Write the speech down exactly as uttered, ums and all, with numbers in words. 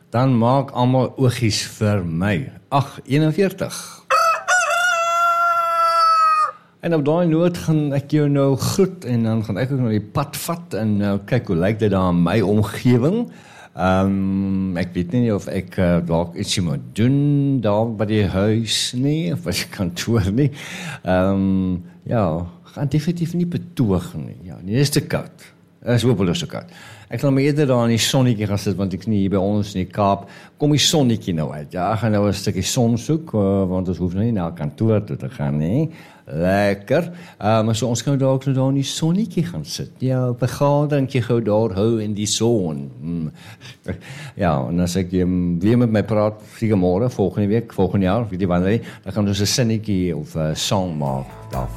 Dan maak almal oogies vir my. Ag, eenenveertig. En op daai noot gaan ek jou nou groet en dan gaan ek ook nou die pad vat en nou kyk hoe lyk dit daar in my omgewing. Um, ek weet nie of ek uh, dalk ietsie moet doen daar by die huis nie, of by die kantoor nie. Um, ja, gaan definitief nie betoog nie. Ja, nie, is te koud. Is hopeloos te koud. Ek sal my eerder daar in die sonnetjie gaan sit, want ek is nie hier by ons in die Kaap. Kom die sonnetjie nou uit. Ja, ek gaan nou 'n stukkie son soek, uh, want ons hoef nou nie na kantoor toe te gaan nie. Lekker. Uh, maar so ons kan daar ook so daar in die sonnetjie gaan sit. Ja, vergaderingkie gou daar hou in die son. Hmm. Ja, en as ek um, weer met my praat, seker môre, volgende week, volgende jaar, weet jy wanneer, dan gaan ons 'n sinnetjie of 'n uh, song maak daarvan.